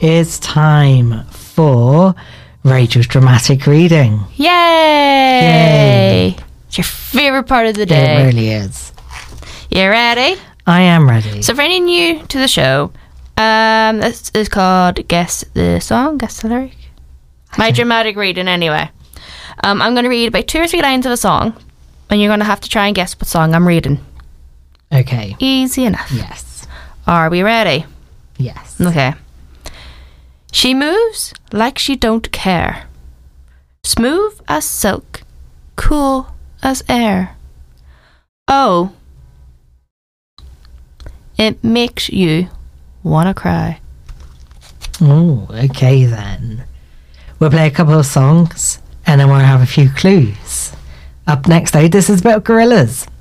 it's time for Rachel's dramatic reading. Yay! It's your favourite part of the day. It really is. You ready? I am ready. So for any new to the show, this is called Guess the Song, Guess the Lyric. My dramatic reading anyway. I'm going to read about 2 or 3 lines of a song, and you're going to have to try and guess what song I'm reading. Okay. Easy enough. Yes. Are we ready? Yes. Okay. She moves like she don't care. Smooth as silk, cool as air. Oh, it makes you wanna cry. Oh, okay then. We'll play a couple of songs and then we'll have a few clues. Up next though, this is about gorillas.